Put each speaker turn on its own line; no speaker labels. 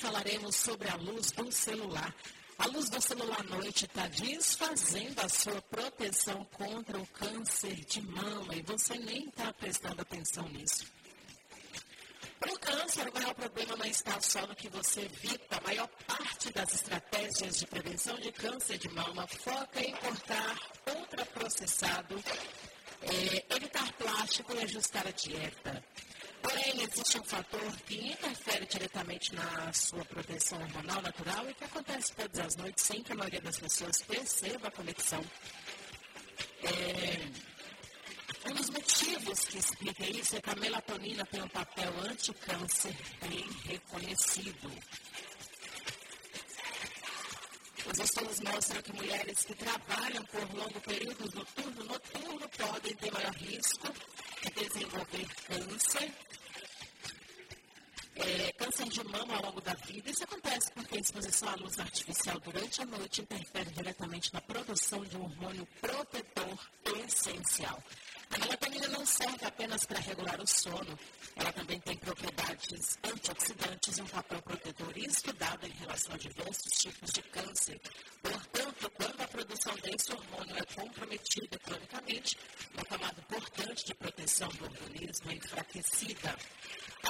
falaremos sobre a luz do celular. A luz do celular à noite está desfazendo a sua proteção contra o câncer de mama e você nem está prestando atenção nisso. Para o câncer, o maior problema não está só no que você evita. A maior parte das estratégias de prevenção de câncer de mama foca em cortar ultraprocessado, evitar plástico e ajustar a dieta. Porém, existe um fator que interfere diretamente na sua proteção hormonal natural e que acontece todas as noites sem que a maioria das pessoas perceba a conexão. Um dos motivos que explica isso é que a melatonina tem um papel anti-câncer bem reconhecido. Os estudos mostram que mulheres que trabalham por longo período no turno noturno podem ter maior risco de desenvolver câncer de mama ao longo da vida. Isso acontece porque a exposição à luz artificial durante a noite interfere diretamente na produção de um hormônio protetor essencial. A melatonina não serve apenas para regular o sono, ela também tem propriedades antioxidantes e um papel protetor estudado em relação a diversos tipos de câncer. Portanto, quando a produção desse hormônio é comprometida cronicamente, uma camada importante de proteção do organismo é enfraquecida.